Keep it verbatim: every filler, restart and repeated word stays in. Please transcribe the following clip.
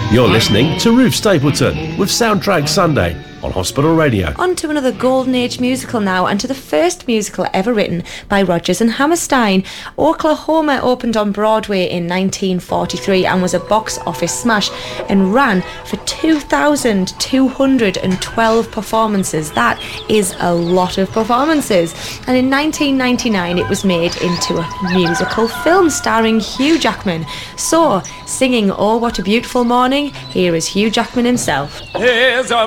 You're listening to Ruth Stapleton with Soundtrack Sunday on Hospital Radio. On to another Golden Age musical now, and to the first musical ever written by Rodgers and Hammerstein. Oklahoma opened on Broadway in nineteen forty-three and was a box office smash and ran for two thousand two hundred twelve performances. That is a lot of performances. And in nineteen ninety-nine it was made into a musical film starring Hugh Jackman. So, singing Oh What a Beautiful Morning, here is Hugh Jackman himself. There's a